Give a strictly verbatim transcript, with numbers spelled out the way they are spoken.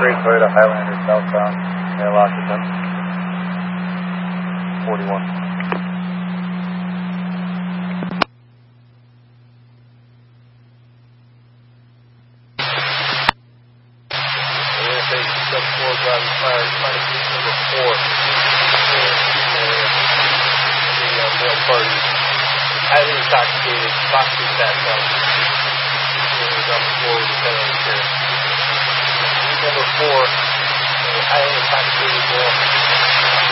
three Toyota Highlander southbound, airlock attempt. forty-one. Four driving fire, trying to keep number four. The uh, male party, highly intoxicated, possibly passed out. He was on the floor with his head on the chair. Number four, highly intoxicated male.